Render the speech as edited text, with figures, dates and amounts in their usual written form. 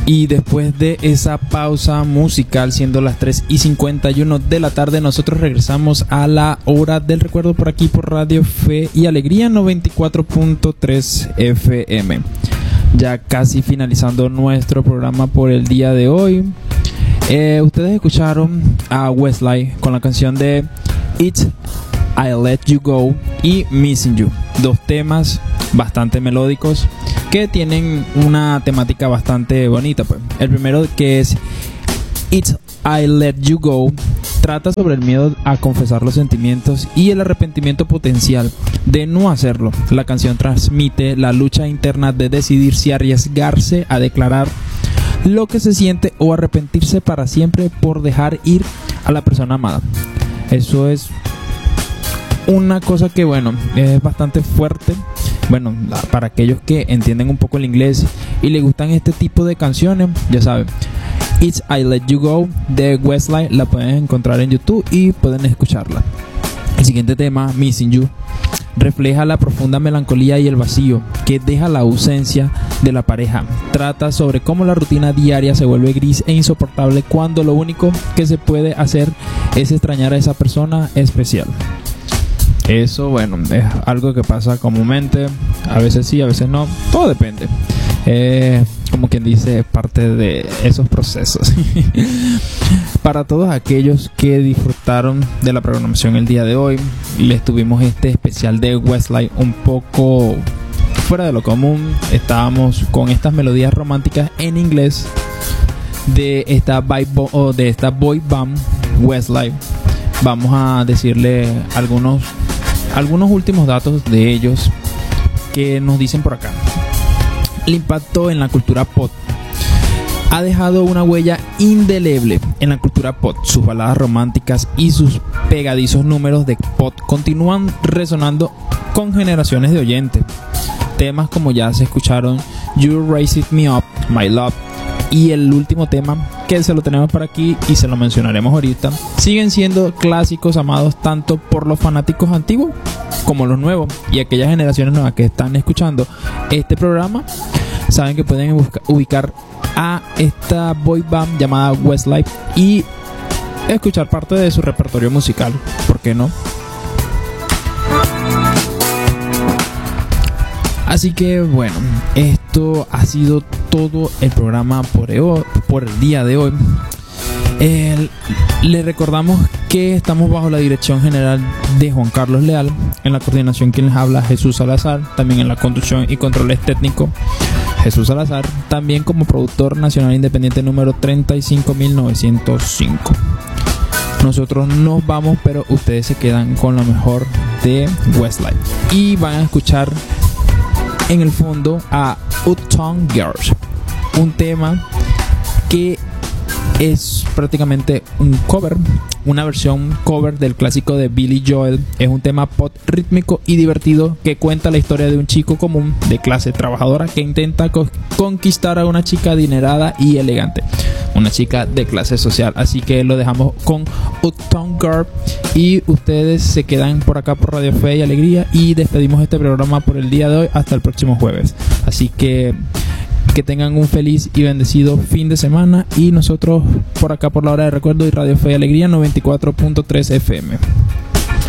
Y después de esa pausa musical, siendo las 3:51 de la tarde, nosotros regresamos a la hora del recuerdo por aquí por Radio Fe y Alegría 94.3 FM. Ya casi finalizando nuestro programa por el día de hoy. Ustedes escucharon a Westlife con la canción de It's I Let You Go y Missing You. Dos temas bastante melódicos que tienen una temática bastante bonita, pues. El primero, que es It's I Let You Go, trata sobre el miedo a confesar los sentimientos y el arrepentimiento potencial de no hacerlo. La canción transmite la lucha interna de decidir si arriesgarse a declarar lo que se siente o arrepentirse para siempre por dejar ir a la persona amada. Eso es una cosa que, bueno, es bastante fuerte. Bueno, para aquellos que entienden un poco el inglés y les gustan este tipo de canciones, ya saben, It's I Let You Go de Westlife, la pueden encontrar en YouTube y pueden escucharla. El siguiente tema, Missing You, refleja la profunda melancolía y el vacío que deja la ausencia de la pareja. Trata sobre cómo la rutina diaria se vuelve gris e insoportable cuando lo único que se puede hacer es extrañar a esa persona especial. Eso, bueno, es algo que pasa comúnmente, a veces sí, a veces no, todo depende. Como quien dice, es parte de esos procesos. Para todos aquellos que disfrutaron de la programación el día de hoy, les tuvimos este especial de Westlife un poco fuera de lo común. Estábamos con estas melodías románticas en inglés de esta boy band Westlife. Vamos a decirle algunos últimos datos de ellos que nos dicen por acá. El impacto en la cultura pop ha dejado una huella indeleble en la cultura pop. Sus baladas románticas y sus pegadizos números de pop continúan resonando con generaciones de oyentes. Temas como ya se escucharon, You Raised Me Up, My Love, y el último tema que se lo tenemos por aquí y se lo mencionaremos ahorita, siguen siendo clásicos amados tanto por los fanáticos antiguos como los nuevos, y aquellas generaciones nuevas que están escuchando este programa saben que pueden ubicar a esta boy band llamada Westlife y escuchar parte de su repertorio musical, ¿por qué no? Así que bueno, esto ha sido todo el programa por el día de hoy. Le recordamos que estamos bajo la dirección general de Juan Carlos Leal. En la coordinación, quien les habla, Jesús Salazar. También en la conducción y controles técnicos, Jesús Salazar. También como productor nacional independiente número 35.905. Nosotros nos vamos, pero ustedes se quedan con lo mejor de Westlife y van a escuchar en el fondo a Uptown Girls, un tema que es prácticamente un cover, una versión cover del clásico de Billy Joel. Es un tema pop rítmico y divertido que cuenta la historia de un chico común de clase trabajadora que intenta conquistar a una chica adinerada y elegante, una chica de clase social. Así que lo dejamos con Uptown Girl y ustedes se quedan por acá por Radio Fe y Alegría y despedimos este programa por el día de hoy hasta el próximo jueves. Así que tengan un feliz y bendecido fin de semana y nosotros por acá por la hora de recuerdo y Radio Fe y Alegría 94.3 FM.